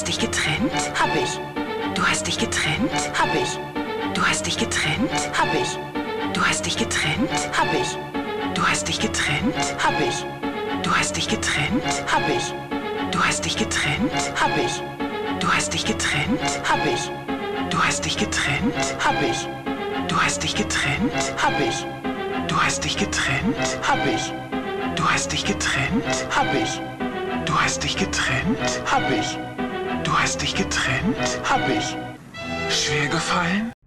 hast dich getrennt? Hab ich. Du hast dich getrennt? Hab ich. Du hast dich getrennt? Hab ich. Du hast dich getrennt? Hab ich. Du hast dich getrennt? Hab ich. Du hast dich getrennt? Hab ich. Du hast dich getrennt? Hab ich. Du hast dich getrennt? Hab ich. Du hast dich getrennt? Hab ich. Du hast dich getrennt? Hab ich. Du hast dich getrennt? Hab ich. Du hast dich getrennt? Hab ich. Du hast dich getrennt? Hab ich. Du hast dich getrennt? Hab ich. Schwer gefallen?